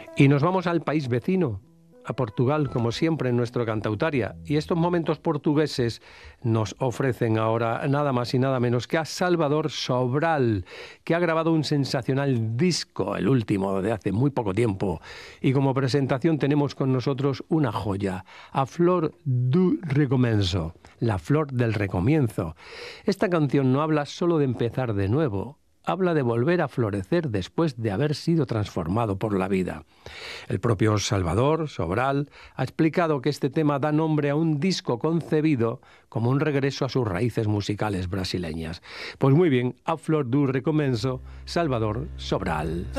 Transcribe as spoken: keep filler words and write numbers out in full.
Y nos vamos al país vecino, a Portugal, como siempre en nuestro Cantautaria. Y estos momentos portugueses nos ofrecen ahora nada más y nada menos que a Salvador Sobral, que ha grabado un sensacional disco, el último de hace muy poco tiempo. Y como presentación tenemos con nosotros una joya, A Flor do Recomenzo, la flor del recomienzo. Esta canción no habla solo de empezar de nuevo, habla de volver a florecer después de haber sido transformado por la vida. El propio Salvador Sobral ha explicado que este tema da nombre a un disco concebido como un regreso a sus raíces musicales brasileñas. Pues muy bien, A Flor do Recomenzo, Salvador Sobral.